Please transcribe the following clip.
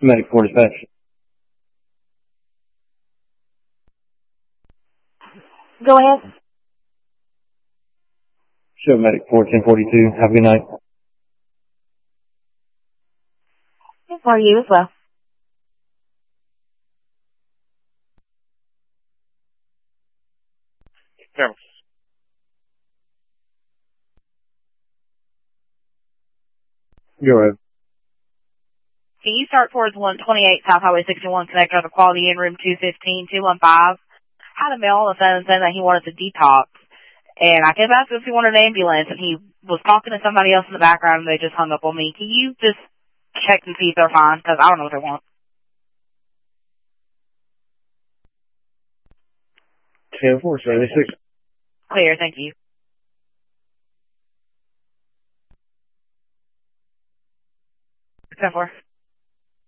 Medic 4 dispatch. Go ahead. Show Medic 4, 1042. Have a good night. For you as well. Sure. Go ahead. Can you start towards 128 South Highway 61, connector to Quality in room 215-215? Had a male on the phone saying that he wanted to detox. And I kept asking if he wanted an ambulance, and he was talking to somebody else in the background, and they just hung up on me. Can you just check and see if they're fine? Because I don't know what they want. 10-4-76. Clear, thank you. 10-4.